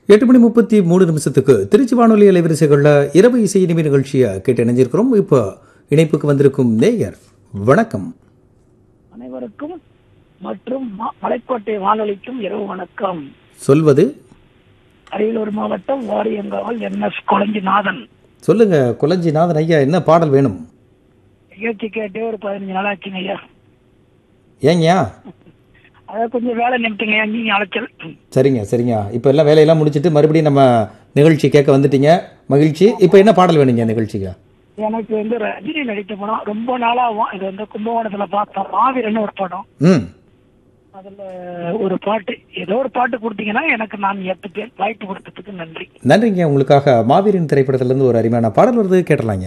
8:33 திருச்சி வானொலி அலைவரிசைகளில் இரவு இசை இனிமை நிகழ்ச்சியை கேட்டு இணைஞ்சிருக்கிறோம். இப்போ இணைப்புக்கு வந்திருக்கும் நேயர் வணக்கம். அனைவருக்கும் மற்றும் மலைக்கோட்டை வானொலிக்கும் இரவு வணக்கம். சொல்வது அரியலூர் மாவட்டம் வாரியங்காவல் NS கொளஞ்சிநாதன். சொல்லுங்க கொளஞ்சிநாதன் ஐயா, என்ன பாடல் வேணும்? நிகழ்ச்சி கேட்டே ஒரு 15 நாள் ஆச்சுங்க ஐயா. ஏங்கயா? அதான் கொஞ்சம் வேலை நிமிட்டுங்க, அங்கேயும் அழைச்சல். சரிங்க. இப்போ எல்லாம் வேலையெல்லாம் முடிச்சுட்டு மறுபடியும் நம்ம நிகழ்ச்சி கேட்க வந்துட்டீங்க, மகிழ்ச்சி. இப்போ என்ன பாடல் வேணுங்க நிகழ்ச்சிக்கு? எனக்கு ரஜினி நடித்த படம் ரொம்ப நாளாகும். இது கும்பகோணத்துல பார்த்தோம், மாவீரன் ஒரு படம். அதுல ஒரு பாட்டு, ஏதோ ஒரு பாட்டு கொடுத்தீங்கன்னா எனக்கு நான் ஏற்றுப்பேன். வாய்ப்பு கொடுத்ததுக்கு நன்றி. நன்றிங்க. உங்களுக்காக மாவீரன் திரைப்படத்திலிருந்து ஒரு அருமையான பாடல் வருது, கேட்டலாங்க.